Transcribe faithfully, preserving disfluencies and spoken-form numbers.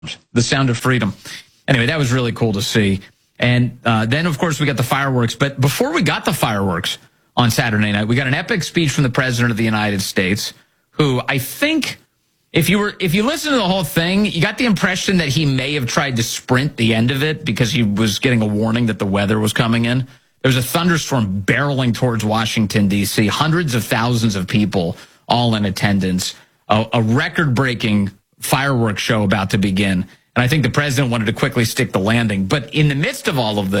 The sound of freedom. Anyway, that was really cool to see. And uh, then, of course, we got the fireworks. But before we got the fireworks on Saturday night, we got an epic speech from the President of the United States, who I think, if you were, if you listen to the whole thing, you got the impression that he may have tried to sprint the end of it because he was getting a warning that the weather was coming in. There was a thunderstorm barreling towards Washington, D C, hundreds of thousands of people all in attendance, a, a record-breaking fireworks show about to begin. And I think the president wanted to quickly stick the landing. But in the midst of all of this,